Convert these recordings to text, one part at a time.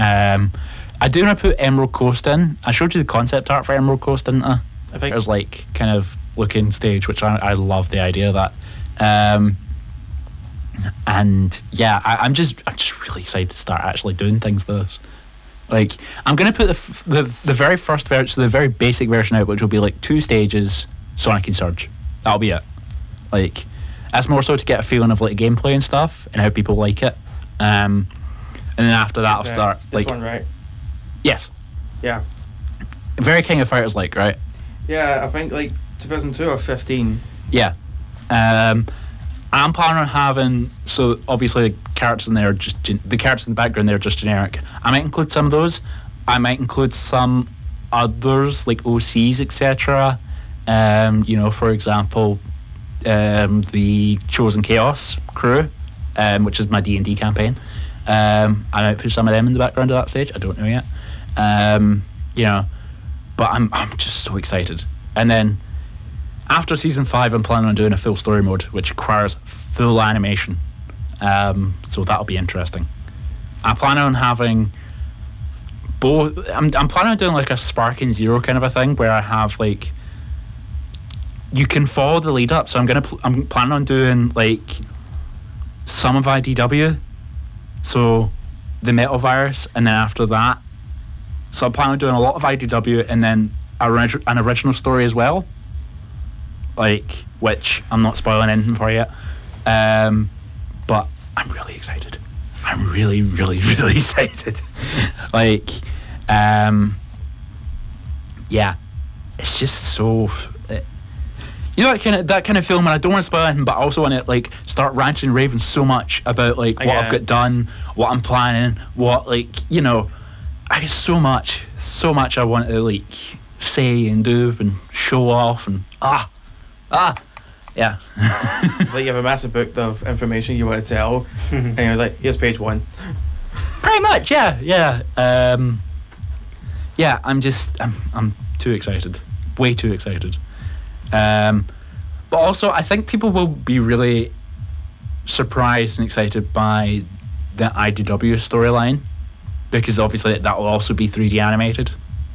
I do want to put Emerald Coast in. I showed you the concept art for Emerald Coast, didn't I? I think it was like kind of looking stage, which I love the idea of that. And yeah, I'm just really excited to start actually doing things with this. Like, I'm gonna put the very first version, so the very basic version out, which will be like 2 stages, Sonic and Surge. That'll be it. Like, that's more so to get a feeling of like gameplay and stuff and how people like it. And then after that, I'll start this like one, right? Yes. Yeah. Very King of Fighters like, right? Yeah, I think like 2002 or 15. Yeah. I'm planning on having, so obviously the characters in there are just the characters in the background, they're just generic. I might include some of those. I might include some others like OCs, etc. For example, the Chosen Chaos crew, which is my D&D campaign. I might put some of them in the background of that stage. I don't know yet. But I'm just so excited. And then after season 5, I'm planning on doing a full story mode, which requires full animation. So that'll be interesting. I plan on having both. I'm planning on doing like a Sparking Zero kind of a thing, where I have like, you can follow the lead up. So I'm planning on doing like some of IDW, so the Metal Virus, and then after that, so I'm planning on doing a lot of IDW and then an original story as well. Like, which I'm not spoiling anything for yet, but I'm really excited. I'm really, really, really excited. Like, yeah, it's just so. That kind of film, and I don't want to spoil anything, but I also want to like start ranting and raving so much about like what I've got done, what I'm planning, what I get so much I want to like say and do and show off and yeah. It's like you have a massive book of information you want to tell, and you're like, here's page 1. Pretty much, yeah. I'm too excited, way too excited. But also, I think people will be really surprised and excited by the IDW storyline, because obviously that will also be 3D animated.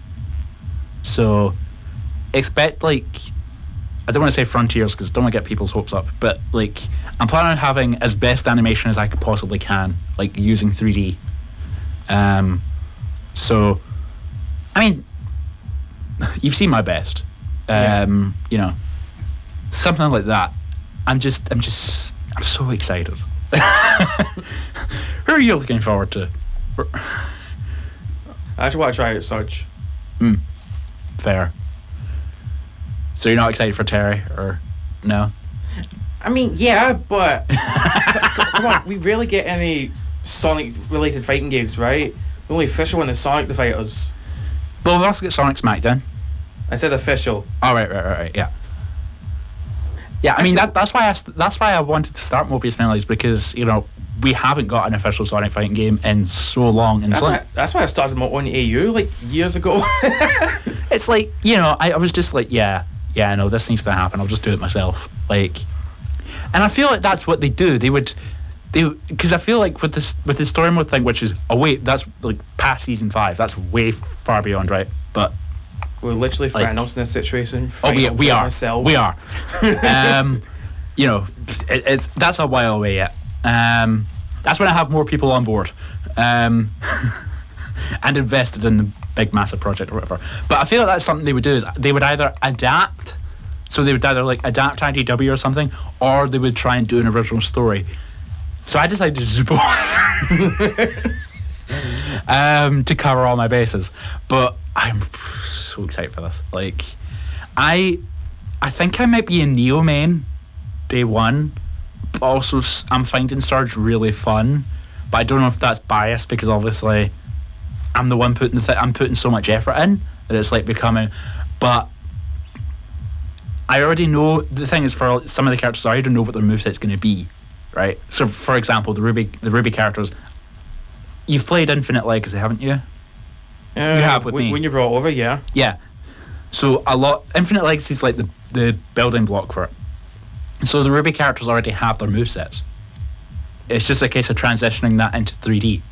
So expect like, I don't want to say frontiers because I don't want to get people's hopes up, but like I'm planning on having as best animation as I possibly can, like using 3D. So I mean, you've seen my best. Something like that. I'm so excited. Who are you looking forward to? I actually want to try out Surge. Fair. So you're not excited for Terry, or no? I mean, yeah, but come on, we rarely get any Sonic-related fighting games, right? The only official one is Sonic the Fighters. Well, we also get Sonic Smackdown. I said official. Oh, right, yeah. Yeah, I mean that's why I wanted to start Mobius Memories, because we haven't got an official Sonic fighting game in so long. And that's why I started my own AU like years ago. It's like I was just like no, this needs to happen. I'll just do it myself. Like, and I feel like that's what they do. Because I feel like with the story mode thing, which is that's like past season 5. That's way far beyond, right? But we're literally Thanos in this situation. We are. That's a while away yet. That's when I have more people on board, and invested in the big massive project or whatever. But I feel like that's something they would do, is they would either adapt. So they would either like adapt IDW or something, or they would try and do an original story. So I decided to do both. To cover all my bases. But I'm so excited for this. Like, I think I might be a Neo main day one, but also I'm finding Surge really fun. But I don't know if that's biased, because obviously I'm the one I'm putting so much effort in that it's like becoming. But I already know, the thing is, for some of the characters, I already know what their moveset's going to be, right? So for example, the Ruby characters, you've played Infinite Legacy, haven't you? You have with me. When you brought over, yeah. Yeah. So Infinite Legacy is like the building block for it. So the Ruby characters already have their movesets. It's just a case of transitioning that into 3D.